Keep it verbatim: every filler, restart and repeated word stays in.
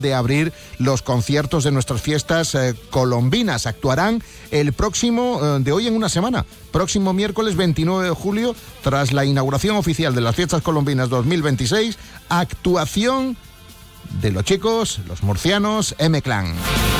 de abrir los conciertos de nuestras fiestas eh, colombinas. Actuarán el próximo, eh, de hoy en una semana, próximo miércoles veintinueve de julio, tras la inauguración oficial de las fiestas colombinas dos mil veintiséis, actuación de los chicos, los murcianos, M-Clan.